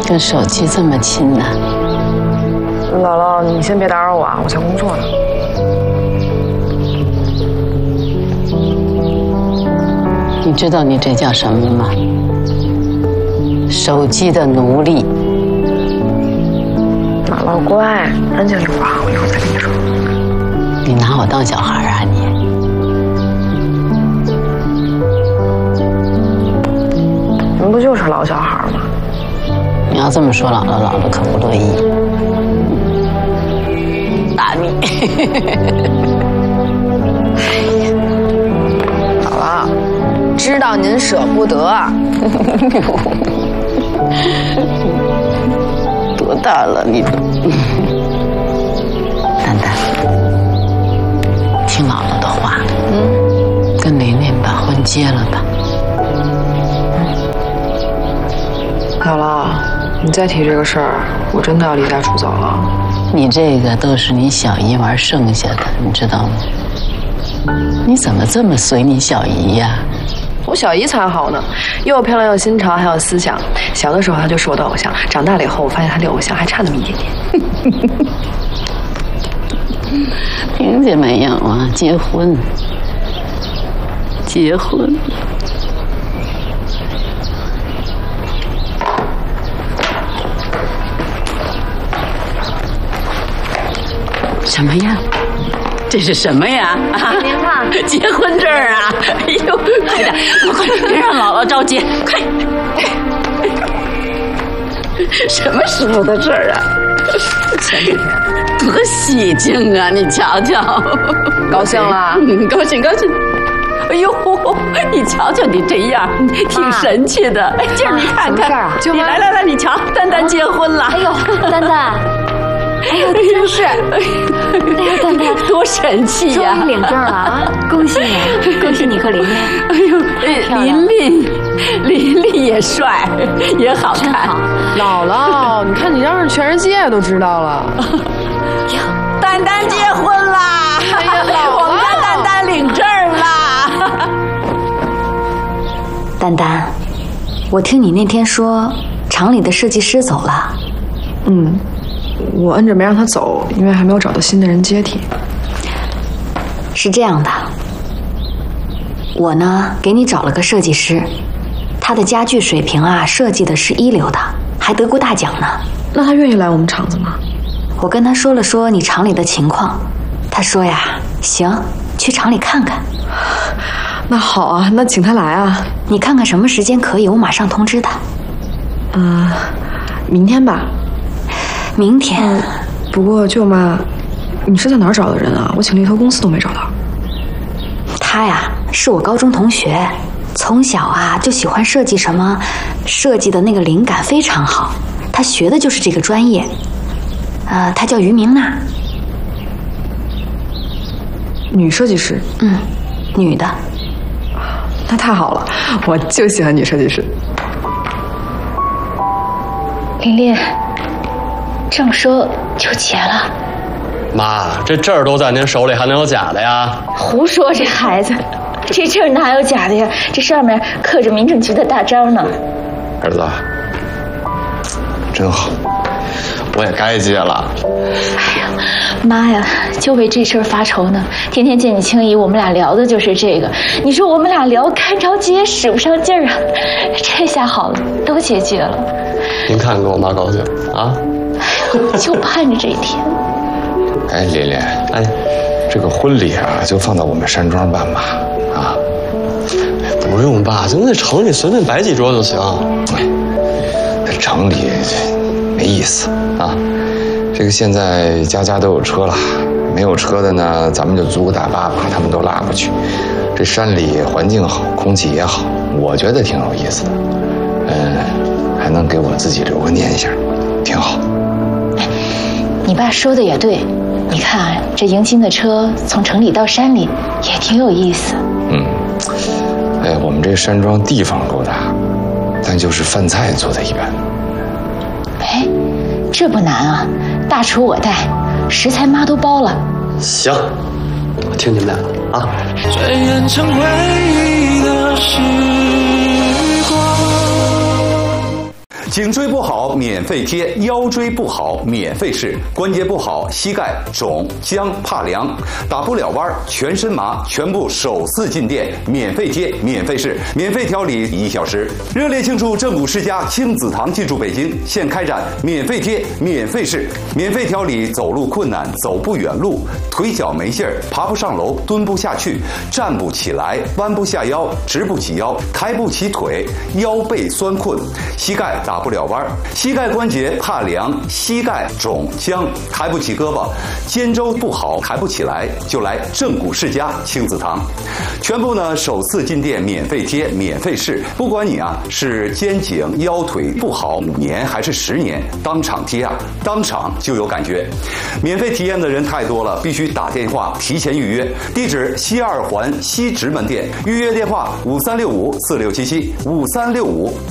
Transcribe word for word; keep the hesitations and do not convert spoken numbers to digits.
跟手机这么亲呢？ 姥姥，你先别打扰我啊，我在工作呢。 你知道你这叫什么吗？手机的奴隶。 姥姥乖，安静一会儿啊，我一会儿再跟你说。 你拿我当小孩啊你？ 您不就是老小孩吗？ 你要这么说，姥姥姥姥可不乐意。打你！ 姥姥，知道您舍不得。 多大了你都？丹丹，听姥姥的话，嗯，跟琳琳把婚结了吧。 姥姥，你再提这个事儿，我真的要离家出走了。 你这个都是你小姨玩剩下的，你知道吗？你怎么这么随你小姨呀？ 我小姨才好呢，又漂亮又新潮，还有思想。小的时候她就是我的偶像，长大了以后我发现她离偶像还差那么一点点。 听见没有啊？结婚，结婚。什么呀？这是什么呀？啊， 您看， 结婚证啊！哎呦，快点，快快，别让姥姥着急，快！什么时候的事儿啊？ 前几天。 多喜庆啊！你瞧瞧， 高兴了？ 嗯，高兴高兴。哎呦，你瞧瞧你这样，挺神气的。哎，这你看看， 啊、 你来来来，你瞧，丹丹结婚了。 哎呦，丹丹。哎呦，真是！哎呦，丹丹， 多神气呀！ 终于领证了啊！恭喜你，恭喜你和琳琳！ 哎呦，琳琳，琳琳也帅，也好看。 好姥姥，你看你让全世界都知道了。 哟， 丹丹结婚啦！ 哎呀，姥姥， 我们家丹丹领证啦！ 丹丹，我听你那天说厂里的设计师走了。 嗯。我摁着没让他走，因为还没有找到新的人接替。 是这样的，我呢给你找了个设计师，他的家具水平啊，设计的是一流的，还得过大奖呢。 那他愿意来我们厂子吗？ 我跟他说了说你厂里的情况，他说呀，行，去厂里看看。 那好啊，那请他来啊。 你看看什么时间可以，我马上通知他。 嗯、呃，明天吧。 明天、嗯， 不过舅妈，你是在哪儿找的人啊？我请了一头公司都没找到。 他呀，是我高中同学，从小啊就喜欢设计，什么设计的那个灵感非常好。他学的就是这个专业。呃，他叫于明娜， 女设计师。 嗯，女的。 那太好了，我就喜欢女设计师。 琳琳。证说就结了， 妈，这证儿都在您手里，还能有假的呀？ 胡说，这孩子，这证儿哪有假的呀？这上面刻着民政局的大章呢。 儿子，真好，我也该结了。 哎呀，妈呀，就为这事儿发愁呢。天天见你青姨，我们俩聊的就是这个。你说我们俩聊，看着急也使不上劲儿啊。这下好了，都结结了。 您看给我妈高兴啊？ 就盼着这一天。 哎，琳琳，哎，这个婚礼啊，就放到我们山庄办吧，啊？ 不用吧，咱在城里随便摆几桌就行。 哎，在城里没意思啊。这个现在家家都有车了，没有车的呢，咱们就租个大巴把他们都拉过去。这山里环境好，空气也好，我觉得挺有意思的。嗯，还能给我自己留个念想，挺好。 你爸说的也对，你看这迎亲的车从城里到山里也挺有意思。 嗯，哎，我们这山庄地方够大，但就是饭菜做的一般。 哎，这不难啊，大厨我带，食材妈都包了。 行，我听你们俩的啊。 转眼成回忆的时光， 颈椎不好免费贴，腰椎不好免费试，关节不好膝盖肿僵怕凉打不了弯全身麻，全部首次进店免费贴免费试，免费调理一小时。热烈庆祝正骨世家亲子堂进驻北京，现开展免费贴免费试，免费调理走路困难走不远路，腿脚没劲儿爬不上楼蹲不下去站不起来弯不下腰直不起腰抬不起腿腰背酸困膝盖打不了弯膝盖关节怕凉膝盖肿僵抬不起胳膊肩周不好抬不起来，就来正骨世家亲子堂，全部呢首次进店免费贴免费试，不管你啊是肩颈腰腿不好五年还是十年，当场贴啊当场就有感觉。免费体验的人太多了，必须打电话提前预约，地址西二环西直门店，预约电话五三六五四六七七五三六五